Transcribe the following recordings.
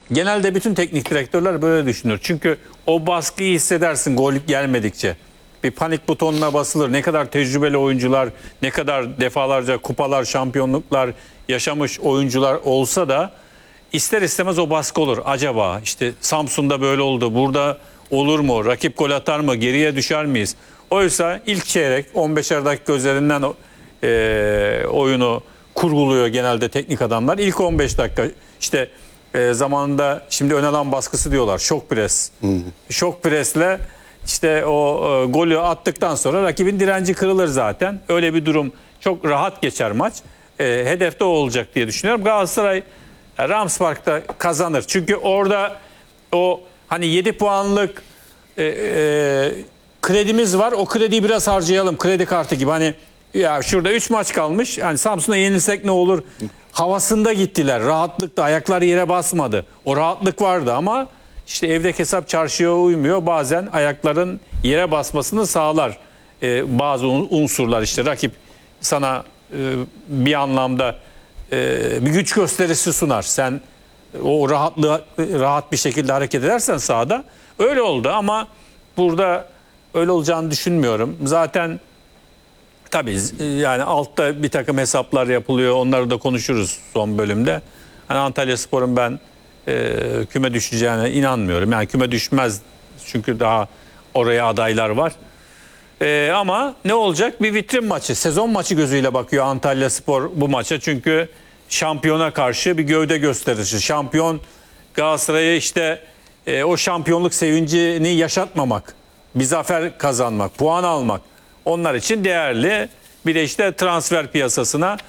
Genelde bütün teknik direktörler böyle düşünür. Çünkü o baskıyı hissedersin gol gelmedikçe. Bir panik butonuna basılır. Ne kadar tecrübeli oyuncular, ne kadar defalarca kupalar, şampiyonluklar yaşamış oyuncular olsa da ister istemez o baskı olur. Acaba işte Samsun'da böyle oldu. Burada olur mu? Rakip gol atar mı? Geriye düşer miyiz? Oysa ilk çeyrek 15'er dakika üzerinden oyunu kurguluyor genelde teknik adamlar. İlk 15 dakika işte zamanında şimdi ön alan baskısı diyorlar. Şok pres. Şok presle işte o golü attıktan sonra rakibin direnci kırılır zaten. Öyle bir durum çok rahat geçer maç. Hedef de o olacak diye düşünüyorum. Galatasaray Rams Park'ta kazanır. Çünkü orada o hani 7 puanlık kredimiz var. O krediyi biraz harcayalım. Kredi kartı gibi. Hani ya şurada 3 maç kalmış. Hani Samsun'a yenilsek ne olur? Havasında gittiler. Rahatlıkta ayakları yere basmadı. O rahatlık vardı ama işte evdeki hesap çarşıya uymuyor. Bazen ayakların yere basmasını sağlar. Bazı unsurlar işte rakip sana bir anlamda bir güç gösterisi sunar. Sen o rahat bir şekilde hareket edersen sahada öyle oldu ama burada öyle olacağını düşünmüyorum. Zaten tabii yani altta bir takım hesaplar yapılıyor. Onları da konuşuruz son bölümde. Hani Antalyaspor'un ben küme düşeceğine inanmıyorum. Yani küme düşmez çünkü daha oraya adaylar var. Ama ne olacak? Bir vitrin maçı, sezon maçı gözüyle bakıyor Antalyaspor bu maça. Çünkü şampiyona karşı bir gövde gösterisi. Şampiyon Galatasaray'a işte o şampiyonluk sevincini yaşatmamak, bir zafer kazanmak, puan almak onlar için değerli. Bir de işte transfer piyasasına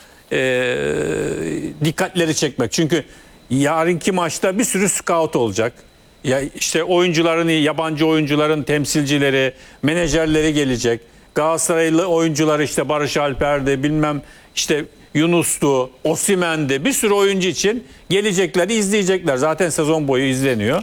dikkatleri çekmek. Çünkü yarınki maçta bir sürü scout olacak. Ya işte oyuncuların, yabancı oyuncuların temsilcileri, menajerleri gelecek. Galatasaraylı oyuncular işte Barış Alper'de bilmem işte Yunus'tu, Osimhen'di bir sürü oyuncu için gelecekler, izleyecekler. Zaten sezon boyu izleniyor.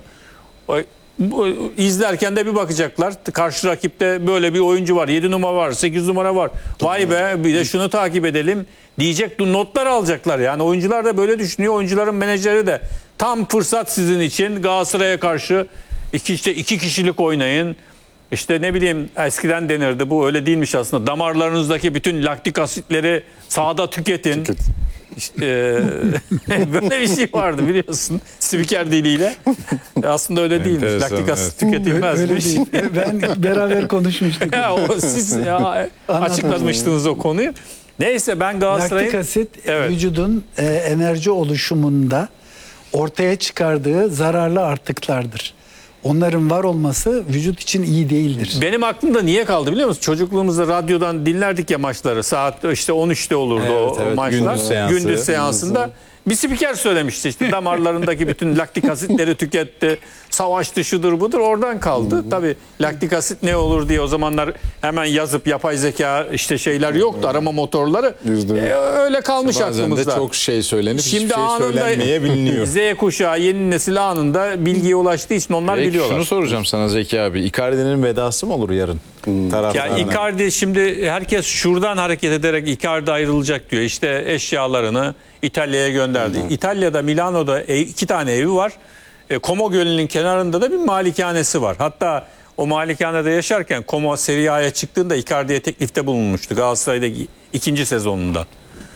İzlerken de bir bakacaklar. Karşı rakipte böyle bir oyuncu var. 7 numara var, 8 numara var. Vay be bir de şunu takip edelim diyecek notlar alacaklar. Yani oyuncular da böyle düşünüyor. Oyuncuların menajeri de tam fırsat sizin için Galatasaray'a karşı iki kişilik oynayın. İşte ne bileyim eskiden denirdi bu öyle değilmiş aslında. Damarlarınızdaki bütün laktik asitleri sahada tüketin. İşte, böyle bir şey vardı biliyorsun spiker diliyle. Aslında öyle değilmiş. Laktik asit tüketilmezmiş. Ben beraber konuşmuştuk. Siz açıklamıştınız o konuyu. Neyse ben Galatasaray'ın... Laktik asit vücudun enerji oluşumunda ortaya çıkardığı zararlı artıklardır. Onların var olması vücut için iyi değildir. Benim aklımda niye kaldı biliyor musun? Çocukluğumuzda radyodan dinlerdik ya maçları. Saat işte 13'te olurdu o maçlar. Gündüz seansında. Bir spiker söylemişti işte damarlarındaki bütün laktik asitleri tüketti. Savaştı şudur budur oradan kaldı. Tabii laktik asit ne olur diye o zamanlar hemen yazıp yapay zeka işte şeyler yoktu. Arama motorları. Öyle kalmış bazen aklımızda. De çok şey söylenip şimdi hiçbir şey söylenmeye biliniyor. Z kuşağı yeni nesil anında bilgiye ulaştığı için onlar biliyorlar. Şunu soracağım sana Zeki abi. Icardi'nin vedası mı olur yarın? Ya Icardi şimdi herkes şuradan hareket ederek Icardi ayrılacak diyor. İşte eşyalarını İtalya'ya gönderdi. İtalya'da Milano'da 2 tane evi var. Como Gölü'nün kenarında da bir malikanesi var. Hatta o malikanede yaşarken Como Serie A'ya çıktığında Icardi'ye teklifte bulunmuştu. Galatasaray'da 2. sezonunda.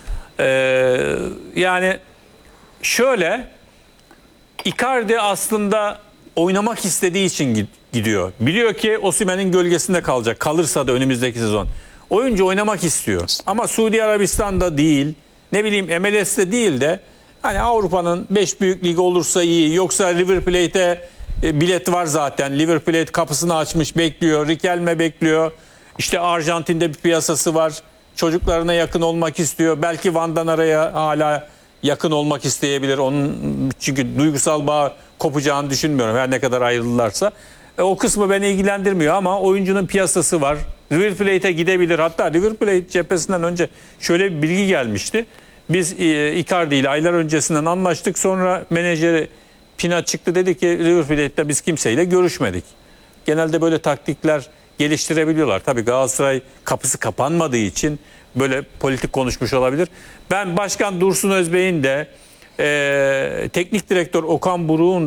Yani şöyle Icardi aslında oynamak istediği için gidiyor. Biliyor ki Osimhen'in gölgesinde kalacak. Kalırsa da önümüzdeki sezon. Oyuncu oynamak istiyor. Ama Suudi Arabistan'da değil, ne bileyim MLS'te değil de hani Avrupa'nın 5 büyük ligi olursa iyi. Yoksa River Plate'e bilet var zaten. River Plate kapısını açmış bekliyor. Riquelme bekliyor. İşte Arjantin'de bir piyasası var. Çocuklarına yakın olmak istiyor. Belki Van Danara'ya hala yakın olmak isteyebilir. Onun çünkü duygusal bağ kopacağını düşünmüyorum her ne kadar ayrılırlarsa. O kısmı beni ilgilendirmiyor ama oyuncunun piyasası var. River Plate'e gidebilir. Hatta River Plate cephesinden önce şöyle bir bilgi gelmişti. Biz Icardi ile aylar öncesinden anlaştık. Sonra menajeri Pina çıktı dedi ki River Plate'te biz kimseyle görüşmedik. Genelde böyle taktikler geliştirebiliyorlar. Tabii Galatasaray kapısı kapanmadığı için böyle politik konuşmuş olabilir. Ben Başkan Dursun Özbey'in de teknik direktör Okan Buruk'un